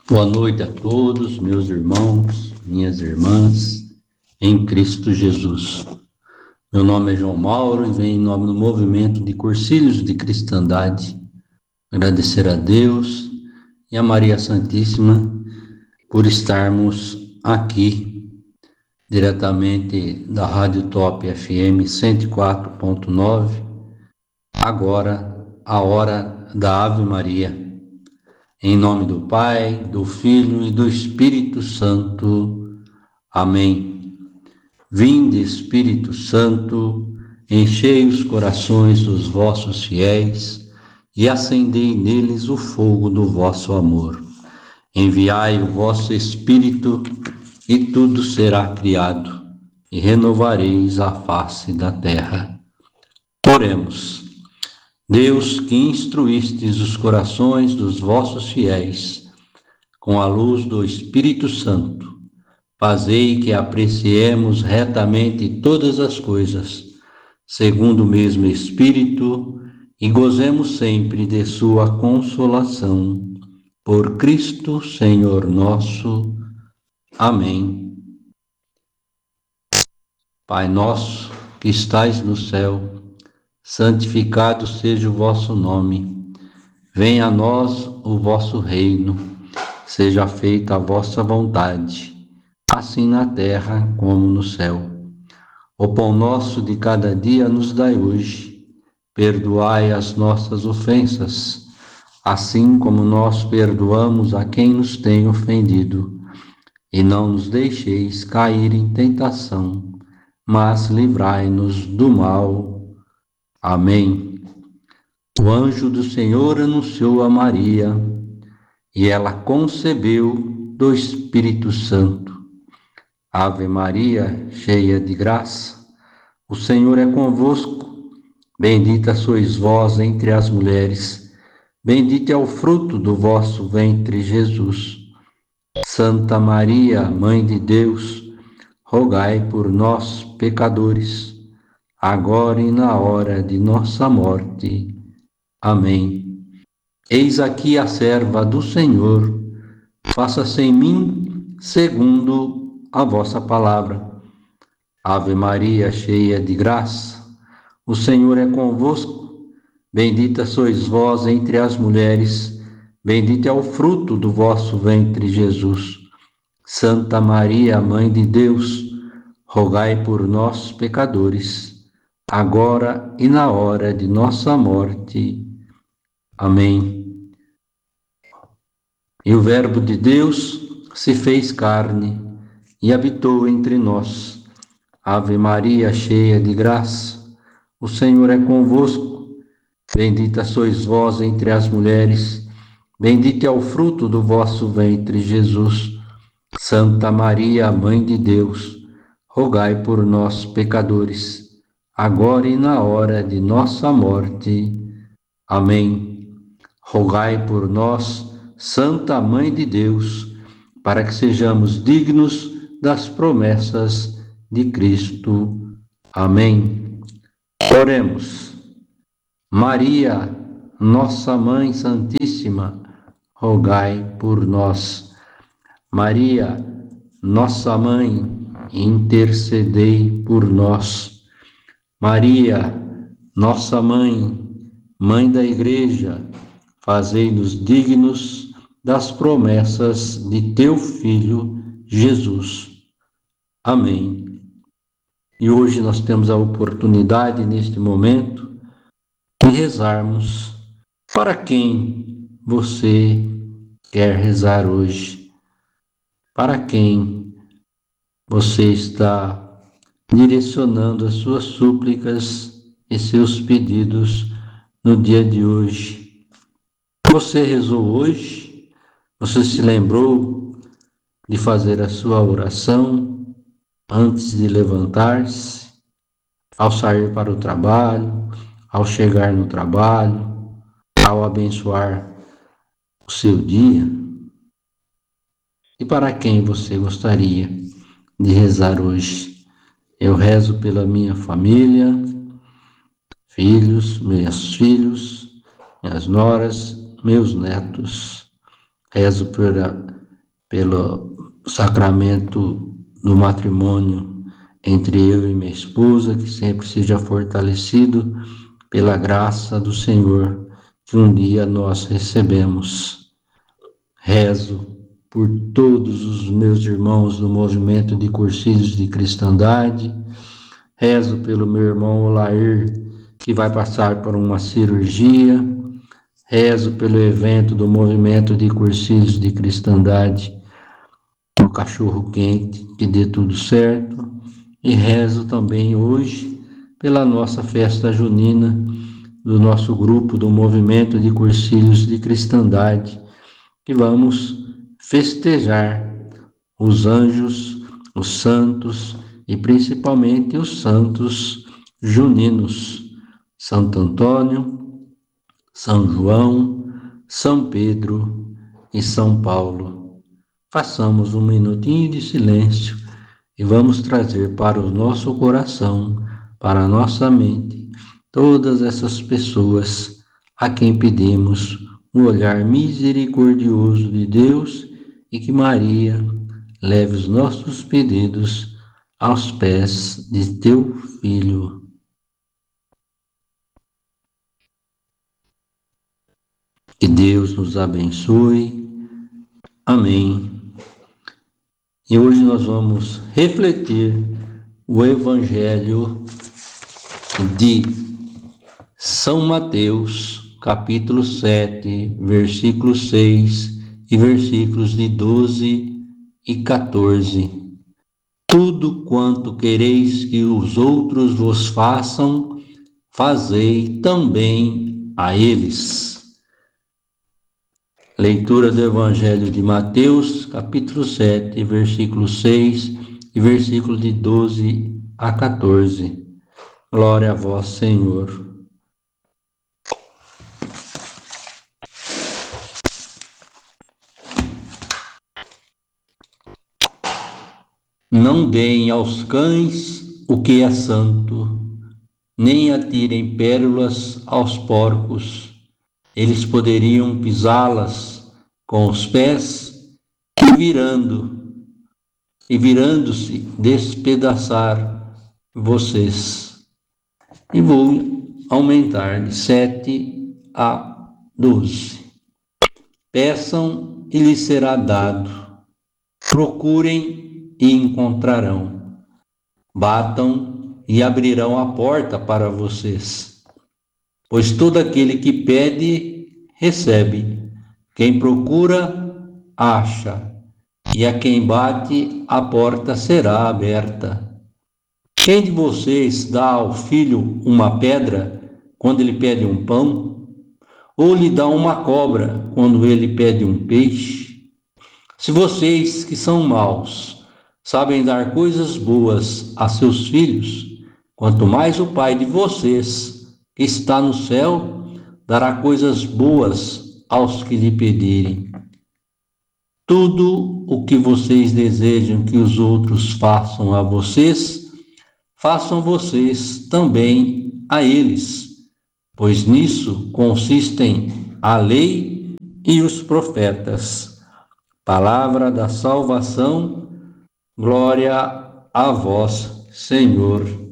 Boa noite a todos, meus irmãos, minhas irmãs, em Cristo Jesus. Meu nome é João Mauro e venho em nome do movimento de Cursilhos de Cristandade agradecer a Deus e a Maria Santíssima por estarmos aqui diretamente da Rádio Top FM 104.9, agora a hora da Ave Maria. Em nome do Pai, do Filho e do Espírito Santo. Amém. Vinde, Espírito Santo, enchei os corações dos vossos fiéis e acendei neles o fogo do vosso amor. Enviai o vosso Espírito e tudo será criado, e renovareis a face da terra. Oremos. Deus, que instruístes os corações dos vossos fiéis com a luz do Espírito Santo, fazei que apreciemos retamente todas as coisas, segundo o mesmo Espírito, e gozemos sempre de sua consolação. Por Cristo, Senhor nosso. Amém. Pai nosso, que estais no céu, santificado seja o vosso nome. Venha a nós o vosso reino. Seja feita a vossa vontade, assim na terra como no céu. O pão nosso de cada dia nos dai hoje. Perdoai as nossas ofensas, assim como nós perdoamos a quem nos tem ofendido. E não nos deixeis cair em tentação, mas livrai-nos do mal. Amém. O anjo do Senhor anunciou a Maria, e ela concebeu do Espírito Santo. Ave Maria, cheia de graça, o Senhor é convosco. Bendita sois vós entre as mulheres, bendito é o fruto do vosso ventre, Jesus. Santa Maria, Mãe de Deus, rogai por nós, pecadores, agora e na hora de nossa morte. Amém. Eis aqui a serva do Senhor, faça-se em mim segundo a vossa palavra. Ave Maria, cheia de graça, o Senhor é convosco. Bendita sois vós entre as mulheres, bendito é o fruto do vosso ventre, Jesus. Santa Maria, Mãe de Deus, rogai por nós, pecadores, agora e na hora de nossa morte. Amém. E o Verbo de Deus se fez carne e habitou entre nós. Ave Maria, cheia de graça, o Senhor é convosco. Bendita sois vós entre as mulheres, bendito é o fruto do vosso ventre, Jesus. Santa Maria, Mãe de Deus, rogai por nós, pecadores, agora e na hora de nossa morte. Amém. Rogai por nós, Santa Mãe de Deus, para que sejamos dignos das promessas de Cristo. Amém. Oremos. Maria, nossa Mãe Santíssima, rogai por nós. Maria, nossa Mãe, intercedei por nós. Maria, nossa Mãe, Mãe da Igreja, fazei-nos dignos das promessas de teu Filho, Jesus. Amém. E hoje nós temos a oportunidade, neste momento, de rezarmos. Para quem você quer rezar hoje? Para quem você está direcionando as suas súplicas e seus pedidos no dia de hoje? Você rezou hoje? Você se lembrou de fazer a sua oração antes de levantar-se, ao sair para o trabalho, ao chegar no trabalho, ao abençoar o seu dia? E para quem você gostaria de rezar hoje? Eu rezo pela minha família, filhos, meus filhos, minhas noras, meus netos. Rezo pelo sacramento do matrimônio entre eu e minha esposa, que sempre seja fortalecido pela graça do Senhor que um dia nós recebemos. Rezo por todos os meus irmãos do movimento de Cursilhos de Cristandade. Rezo pelo meu irmão Olair, que vai passar por uma cirurgia. Rezo pelo evento do movimento de Cursilhos de Cristandade no Cachorro Quente, que dê tudo certo. E rezo também hoje pela nossa festa junina do nosso grupo do movimento de Cursilhos de Cristandade, que vamos festejar os anjos, os santos e principalmente os santos juninos, Santo Antônio, São João, São Pedro e São Paulo. Façamos um minutinho de silêncio e vamos trazer para o nosso coração, para a nossa mente, todas essas pessoas a quem pedimos um olhar misericordioso de Deus e que Maria leve os nossos pedidos aos pés de teu Filho. Que Deus nos abençoe. Amém. E hoje nós vamos refletir o Evangelho de São Mateus, capítulo 7, versículos 6 e versículos de 12 e 14. Tudo quanto quereis que os outros vos façam, fazei também a eles. Leitura do Evangelho de Mateus, capítulo 7, versículo 6 e versículo de 12 a 14. Glória a vós, Senhor. Não deem aos cães o que é santo, nem atirem pérolas aos porcos. Eles poderiam pisá-las com os pés e virando-se, despedaçar vocês. E vou aumentar de 7 a 12. Peçam e lhes será dado. Procurem e encontrarão. Batam e abrirão a porta para vocês. Pois todo aquele que pede, recebe. Quem procura, acha. E a quem bate, a porta será aberta. Quem de vocês dá ao filho uma pedra quando ele pede um pão? Ou lhe dá uma cobra quando ele pede um peixe? Se vocês, que são maus, sabem dar coisas boas a seus filhos, quanto mais o Pai de vocês, que está no céu, dará coisas boas aos que lhe pedirem. Tudo o que vocês desejam que os outros façam a vocês, façam vocês também a eles, pois nisso consistem a lei e os profetas. Palavra da salvação, glória a vós, Senhor.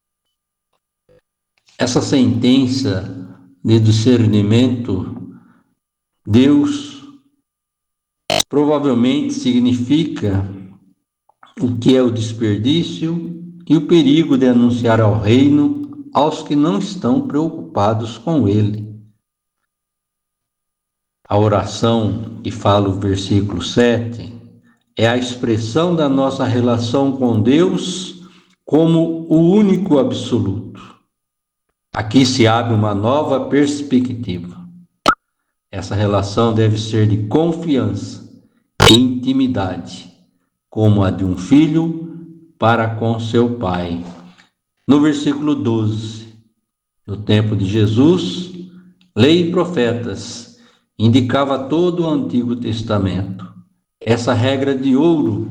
Essa sentença de discernimento, Deus provavelmente significa o que é o desperdício e o perigo de anunciar ao reino aos que não estão preocupados com ele. A oração que fala o versículo 7 é a expressão da nossa relação com Deus como o único absoluto. Aqui se abre uma nova perspectiva. Essa relação deve ser de confiança e intimidade, como a de um filho para com seu pai. No versículo 12, no tempo de Jesus, lei e profetas indicava todo o Antigo Testamento. Essa regra de ouro